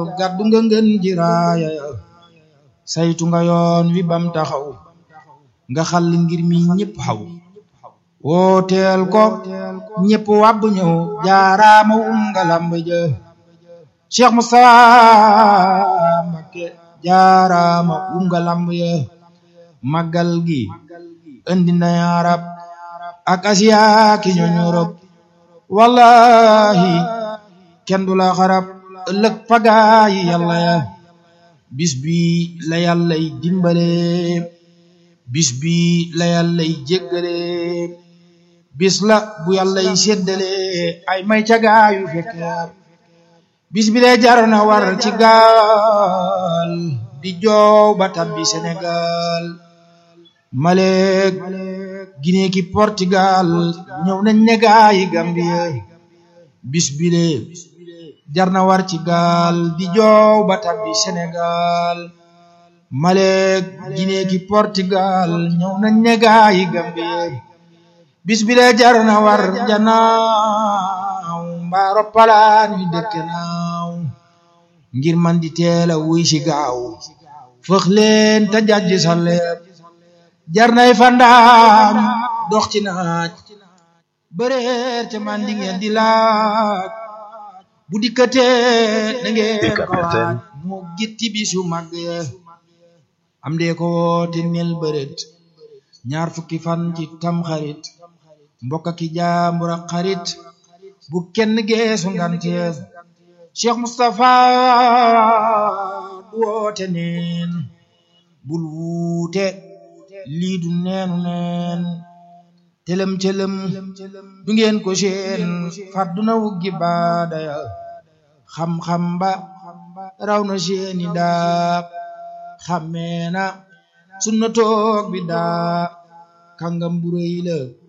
gàddu nga ngeen ji raaya saytu nga yoon wi bam taxaw nga xal ngir mi ñépp xaw wooteel ko ñépp wàbb ñëw jaaraama nga lamb ja Cheikh Moustapha Mbacké jaaraama nga lamb ya màggal gi indi na arab ak Asiya ki ñooñ Europe wallahi kenn du la xarab ëllëg pagaay yàlla ya bis bi la yàllay dimbale bis bi la yàllay jéggale bis la bu yàllay séddale ay may cagaayu fekk bis bi la jar na war ci gaal di joow ba tabbi Sénégal Malek Guinée ki Portugal ñëw nañ ne gaayi Gambie bis bi le jar na war ci gaal di joow ba tabbi Sénégal Malek Guinée ki Portugal ñëw nañ ne gaayi Gambie bis bi le jar na war janaaw mbaaro palaan yu dëkk naaw ngir man di teela wuy si gaaw fëx leen te jajji sa leer jar nay fandaam dox ci naaj bëreer ca man di ngeen di laaj bu dikkatee na ngeen ko waaj moo gitti bisu màgg am dee ko woote nel bëreet ñaar fukki fan ci tamxarit mbokk ki jaambur ak xarit bu kenn geesu ngantees Cheikh Moustapha du woote neen bul wuute lii du neenu neen telem du ngeen ko seen fàdduna wuggi baadaya xam-xam ba raw na seeni daa xammeena sunna toog bi daa kàngam bu rëy la